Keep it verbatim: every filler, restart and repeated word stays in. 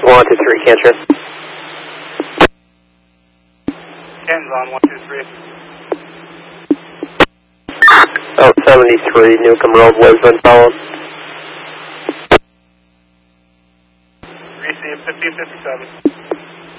one two three, Cancer. Ken's on one two three. Oh, seventy-three, Newcomb Road, Lisbon, followed. Receive fifteen fifty-seven.